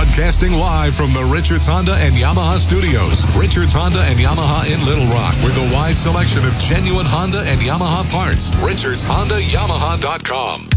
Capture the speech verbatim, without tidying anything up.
Broadcasting live from the Richards Honda and Yamaha studios. Richards Honda and Yamaha in Little Rock with a wide selection of genuine Honda and Yamaha parts. Richards Honda Yamaha dot com.